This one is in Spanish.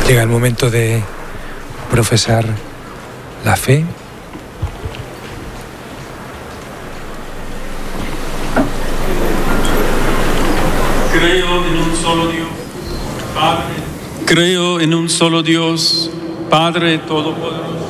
Llega el momento de profesar la fe. Creo en un solo Dios, Padre. Creo en un solo Dios, Padre Todopoderoso,